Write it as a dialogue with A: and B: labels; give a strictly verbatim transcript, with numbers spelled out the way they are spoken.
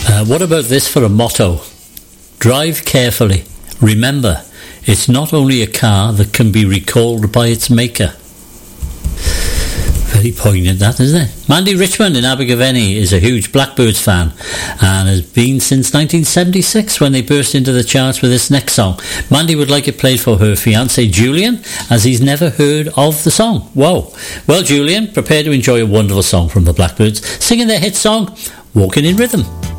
A: Uh, what about this for a motto? Drive carefully. Remember, it's not only a car that can be recalled by its maker. Very poignant, that, isn't it? Mandy Richmond in Abergavenny is a huge Blackbirds fan and has been since nineteen seventy-six when they burst into the charts with this next song. Mandy would like it played for her fiancé Julian, as he's never heard of the song. Whoa. Well, Julian, prepare to enjoy a wonderful song from the Blackbirds, singing their hit song, Walking in Rhythm.